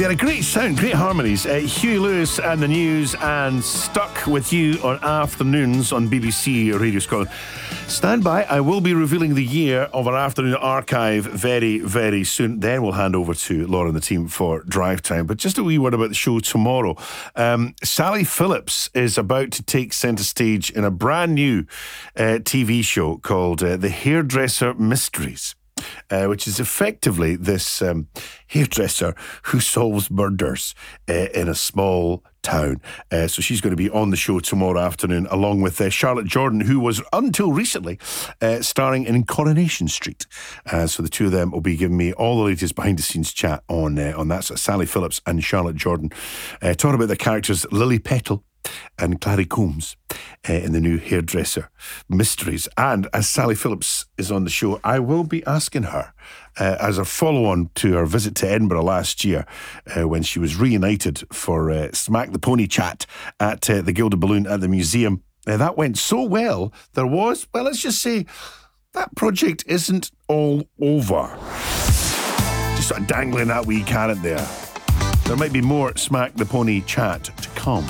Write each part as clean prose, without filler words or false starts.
They had a great sound, great harmonies. Huey Lewis and the News, and Stuck With You on afternoons on BBC Radio Scotland. Stand by, I will be revealing the year of our afternoon archive very, very soon. Then we'll hand over to Laura and the team for drive time. But just a wee word about the show tomorrow. Sally Phillips is about to take centre stage in a brand new TV show called The Hairdresser Mysteries. Which is effectively this hairdresser who solves murders in a small town. So she's going to be on the show tomorrow afternoon, along with Charlotte Jordan, who was until recently starring in Coronation Street. So the two of them will be giving me all the latest behind-the-scenes chat on that. So Sally Phillips and Charlotte Jordan talking about the characters Lily Petal and Clary Combs in the new Hairdresser Mysteries. And as Sally Phillips is on the show, I will be asking her, as a follow-on to her visit to Edinburgh last year, when she was reunited for Smack the Pony chat at the Gilded Balloon at the museum. That went so well, there was, well, let's just say, that project isn't all over. Just sort of dangling that wee carrot there. There might be more Smack the Pony chat to come.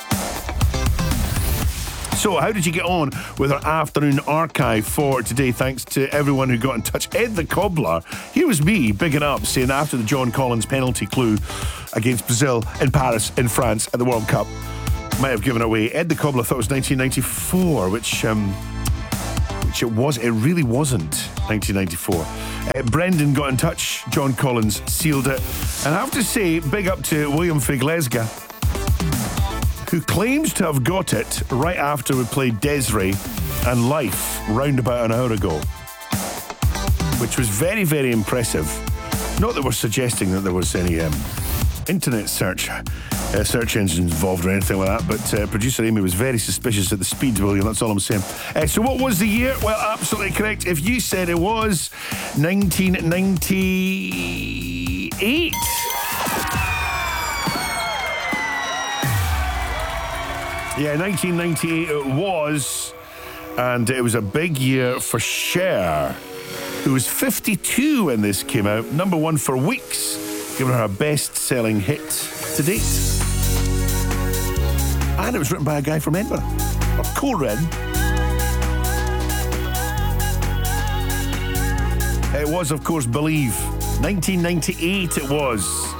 So, how did you get on with our afternoon archive for today? Thanks to everyone who got in touch. Ed the Cobbler, here was me bigging up, saying after the John Collins penalty clue against Brazil in Paris, in France, at the World Cup, might have given away. Ed the Cobbler thought it was 1994, which it was. It really wasn't 1994. Brendan got in touch. John Collins sealed it. And I have to say, big up to William Figlesga, who claims to have got it right after we played Desiree and Life round about an hour ago, which was very, very impressive. Not that we're suggesting that there was any internet search engines involved or anything like that, but producer Amy was very suspicious at the speed, William, that's all I'm saying. So what was the year? Well, absolutely correct. If you said it was 1998... Yeah, 1998 it was, and it was a big year for Cher, who was 52 when this came out, number one for weeks, giving her a best-selling hit to date. And it was written by a guy from Edinburgh, or co-written. It was, of course, Believe. 1998 it was.